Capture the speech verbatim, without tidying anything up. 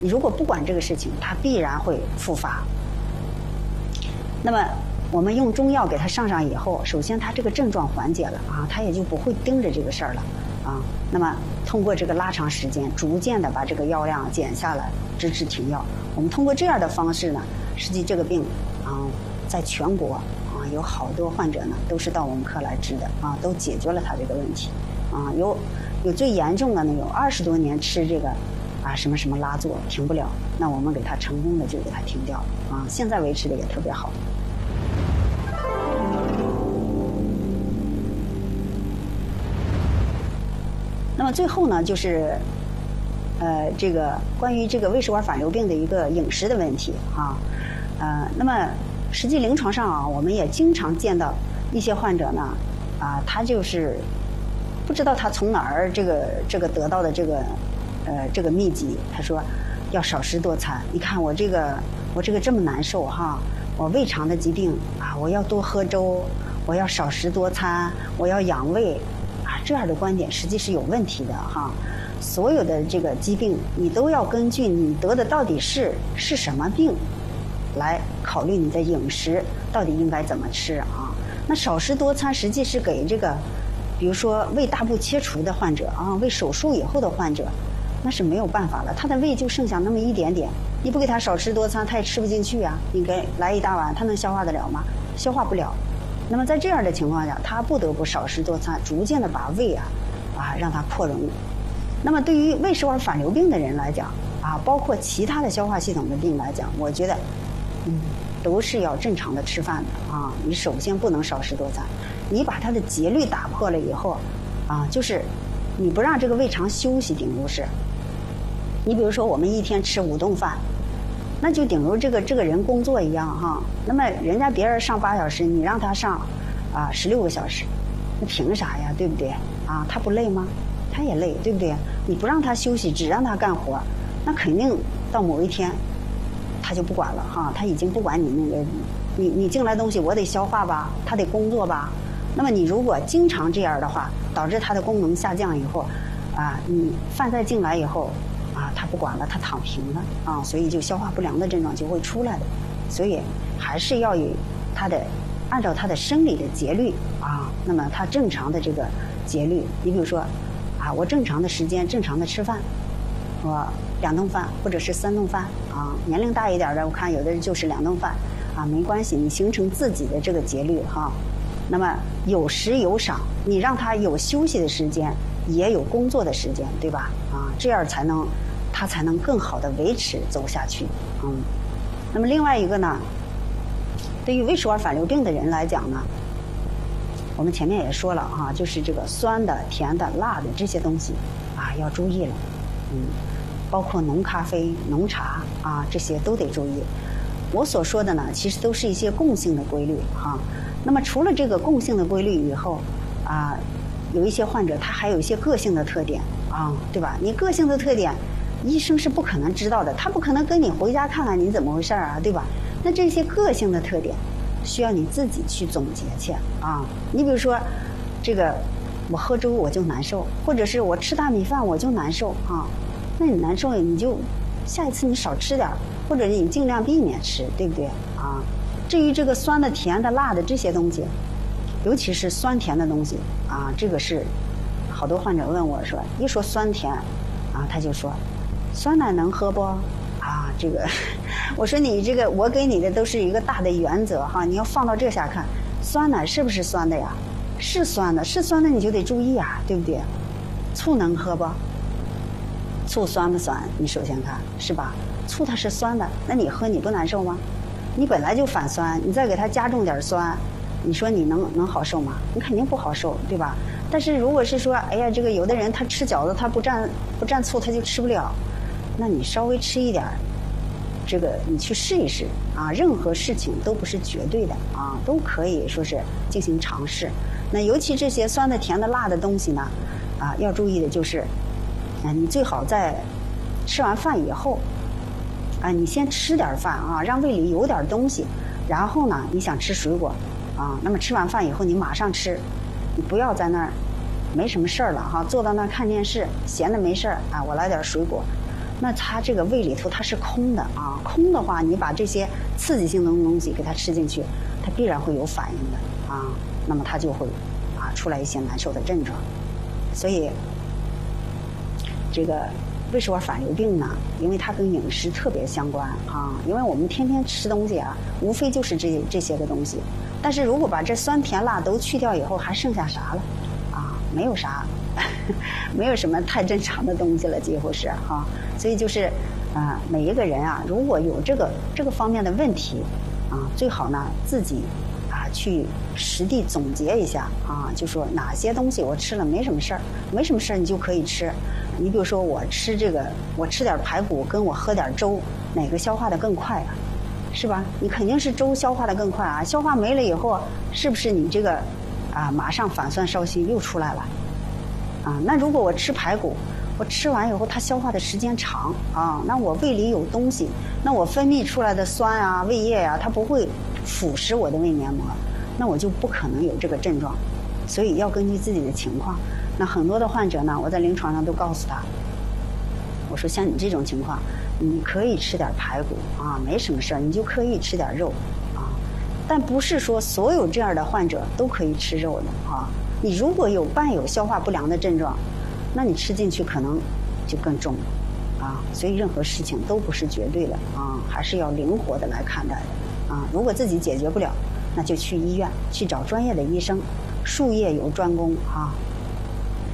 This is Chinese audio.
你如果不管这个事情，它必然会复发。那么我们用中药给它上上以后，首先它这个症状缓解了啊，它也就不会盯着这个事儿了啊。那么通过这个拉长时间，逐渐的把这个药量减下来，直至停药。我们通过这样的方式呢，实际这个病啊，在全国啊有好多患者呢都是到我们科来治的啊，都解决了他这个问题啊。有有最严重的呢，有二十多年吃这个啊什么什么拉唑停不了，那我们给他成功的就给他停掉了啊。现在维持的也特别好。那么最后呢，就是，呃，这个关于这个胃食管反流病的一个饮食的问题啊，呃，那么实际临床上啊，我们也经常见到一些患者呢，啊，他就是不知道他从哪儿这个这个得到的这个呃这个秘籍，他说要少食多餐。你看我这个我这个这么难受哈，我胃肠的疾病啊，我要多喝粥，我要少食多餐，我要养胃。这样的观点实际是有问题的哈，所有的这个疾病你都要根据你得的到底是是什么病，来考虑你的饮食到底应该怎么吃啊。那少食多餐实际是给这个，比如说胃大部切除的患者啊，胃手术以后的患者，那是没有办法了，他的胃就剩下那么一点点，你不给他少吃多餐，他也吃不进去啊。你给来一大碗，他能消化得了吗？消化不了。那么在这样的情况下，他不得不少食多餐，逐渐的把胃啊，啊让它扩容。那么对于胃食管反流病的人来讲，啊，包括其他的消化系统的病来讲，我觉得，嗯，都是要正常的吃饭的啊。你首先不能少食多餐，你把它的节律打破了以后，啊，就是你不让这个胃肠休息，顶多是。你比如说，我们一天吃五顿饭。那就顶如这个这个人工作一样哈，那么人家别人上八小时，你让他上啊十六个小时，那凭啥呀？对不对？啊，他不累吗？他也累，对不对？你不让他休息，只让他干活，那肯定到某一天他就不管了哈，他已经不管你那个你你进来东西我得消化吧，他得工作吧。那么你如果经常这样的话，导致他的功能下降以后，啊，你饭再进来以后。啊，他不管了，他躺平了啊，所以就消化不良的症状就会出来的。所以还是要以他的按照他的生理的节律啊，那么他正常的这个节律，你比如说啊，我正常的时间正常的吃饭，我两顿饭或者是三顿饭啊，年龄大一点的，我看有的人就是两顿饭啊，没关系，你形成自己的这个节律哈。那么有时有赏，你让他有休息的时间，也有工作的时间，对吧？啊，这样才能，他才能更好的维持走下去。嗯，那么另外一个呢，对于胃食管反流病的人来讲呢，我们前面也说了哈、啊，就是这个酸的、甜的、辣的这些东西啊，要注意了。嗯，包括浓咖啡、浓茶啊，这些都得注意。我所说的呢，其实都是一些共性的规律哈、啊。那么除了这个共性的规律以后，啊，有一些患者他还有一些个性的特点啊，对吧？你个性的特点，医生是不可能知道的，他不可能跟你回家看看你怎么回事啊，对吧？那这些个性的特点，需要你自己去总结去啊。你比如说，这个我喝粥我就难受，或者是我吃大米饭我就难受啊，那你难受你就下一次你少吃点，或者你尽量避免吃，对不对啊？至于这个酸的、甜的、辣的这些东西，尤其是酸甜的东西啊，这个是好多患者问我说，一说酸甜啊，他就说酸奶能喝不啊？这个我说你这个我给你的都是一个大的原则哈，你要放到这下看，酸奶是不是酸的呀？是酸的，是酸的你就得注意啊，对不对？醋能喝不？醋酸不酸？你首先看是吧？醋它是酸的，那你喝你不难受吗？你本来就反酸，你再给它加重点酸，你说你能能好受吗？你肯定不好受，对吧？但是如果是说，哎呀，这个有的人他吃饺子他不蘸不蘸醋他就吃不了，那你稍微吃一点，这个你去试一试啊。任何事情都不是绝对的啊，都可以说是进行尝试。那尤其这些酸的、甜的、辣的东西呢，啊，要注意的就是，啊，你最好在吃完饭以后。啊，你先吃点饭啊，让胃里有点东西，然后呢，你想吃水果，啊，那么吃完饭以后你马上吃，你不要在那儿没什么事儿了哈，坐到那儿看电视，闲的没事儿啊，我来点水果， 那它这个胃里头它是空的啊，空的话，你把这些刺激性的东西给它吃进去，它必然会有反应的啊，那么它就会啊出来一些难受的症状。所以这个胃食管反流病呢，因为它跟饮食特别相关啊，因为我们天天吃东西啊，无非就是这这些个东西，但是如果把这酸甜辣都去掉以后，还剩下啥了啊？没有啥。没有什么太正常的东西了，几乎是哈、啊，所以就是啊、呃，每一个人啊，如果有这个这个方面的问题啊，最好呢自己啊去实地总结一下啊，就说哪些东西我吃了没什么事儿，没什么事儿你就可以吃。你比如说我吃这个，我吃点排骨，跟我喝点粥，哪个消化的更快啊？是吧？你肯定是粥消化的更快啊，消化没了以后，是不是你这个啊马上反酸烧心又出来了？啊，那如果我吃排骨，我吃完以后它消化的时间长啊，那我胃里有东西，那我分泌出来的酸啊、胃液啊，它不会腐蚀我的胃黏膜，那我就不可能有这个症状。所以要根据自己的情况。那很多的患者呢，我在临床上都告诉他，我说像你这种情况，你可以吃点排骨啊，没什么事儿，你就可以吃点肉啊，但不是说所有这样的患者都可以吃肉的啊。你如果有伴有消化不良的症状，那你吃进去可能就更重了啊。所以任何事情都不是绝对的啊，还是要灵活的来看待的啊。如果自己解决不了，那就去医院去找专业的医生，术业有专攻啊。